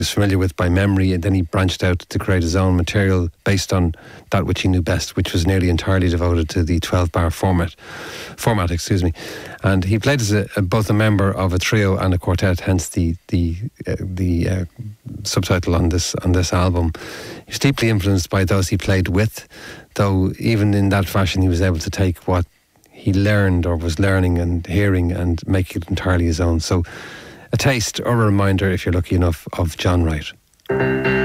was familiar with by memory, and then he branched out to create his own material based on that which he knew best, which was nearly entirely devoted to the 12-bar format. And he played as both a member of a trio and a quartet, hence the subtitle on this album. He was deeply influenced by those he played with, though even in that fashion he was able to take what he learned or was learning and hearing and make it entirely his own. So a taste or a reminder, if you're lucky enough, of John Wright.